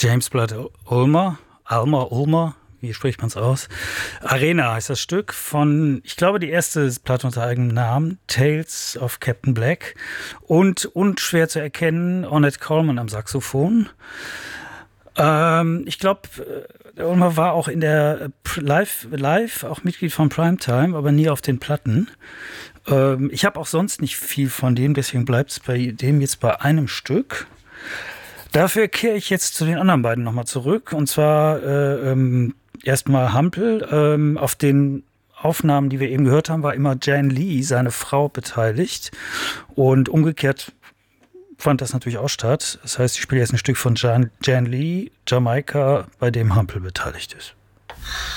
James Blood Ulmer, wie spricht man es aus? Arena heißt das Stück von, ich glaube, die erste Platte unter eigenem Namen, Tales of Captain Black, und unschwer zu erkennen, Ornette Coleman am Saxophon. Ich glaube, der Ulmer war auch in der Live auch Mitglied von Primetime, aber nie auf den Platten. Ich habe auch sonst nicht viel von dem, deswegen bleibt es bei dem jetzt bei einem Stück. Dafür kehre ich jetzt zu den anderen beiden nochmal zurück. Und zwar erstmal Hampel. Auf den Aufnahmen, die wir eben gehört haben, war immer Jan Lee, seine Frau, beteiligt. Und umgekehrt fand das natürlich auch statt. Das heißt, ich spiele jetzt ein Stück von Jan Lee, Jamaika, bei dem Hampel beteiligt ist.